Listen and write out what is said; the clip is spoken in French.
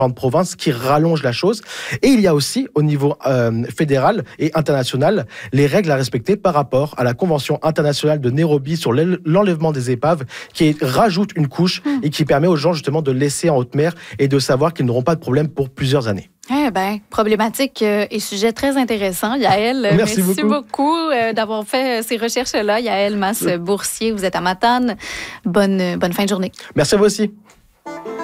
de province qui rallonge la chose. Et il y a aussi, au niveau fédéral et international, les règles à respecter par rapport à la Convention internationale de Nairobi sur l'enlèvement des épaves, qui rajoute une couche et qui permet aux gens justement de laisser en haute mer et de savoir qu'ils n'auront pas de problème pour plusieurs années. Eh bien, problématique et sujet très intéressant. Yaël, merci beaucoup d'avoir fait ces recherches-là. Yaël Mas-Boursier, vous êtes à Matane. Bonne fin de journée. Merci à vous aussi.